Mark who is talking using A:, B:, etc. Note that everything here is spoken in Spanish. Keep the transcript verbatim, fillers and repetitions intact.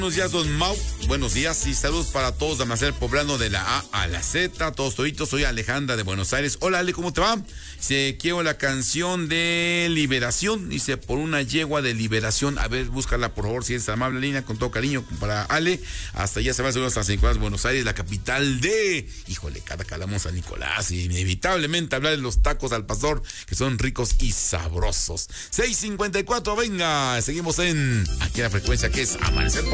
A: Buenos días, don Mau. Buenos días y saludos para todos de Amanecer Poblano de la A a la Z. Todos toditos. Soy Alejandra de Buenos Aires. Hola, Ale, ¿cómo te va? Se quiero la canción de Liberación. Dice, por una yegua de liberación. A ver, búscala, por favor, si es amable, Lina, con todo cariño para Ale. Hasta allá se va a hacer hasta San Nicolás, Buenos Aires, la capital de... Híjole, cada calamos a Nicolás. Y inevitablemente hablar de los tacos al pastor, que son ricos y sabrosos. seis cincuenta y cuatro, venga. Seguimos en... Aquí la frecuencia que es Amanecer